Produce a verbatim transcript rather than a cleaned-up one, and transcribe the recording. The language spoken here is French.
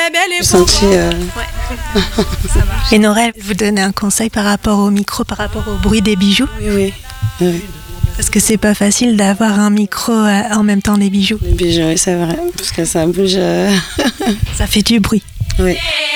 belle époque. Euh... Ouais. Ça marche. Et Nora, vous donnez un conseil par rapport au micro, par rapport au bruit des bijoux? Oui, oui. oui. Parce que c'est pas facile d'avoir un micro en même temps des bijoux. Les bijoux, oui, c'est vrai, parce que ça bouge. Euh... Ça fait du bruit. Oui.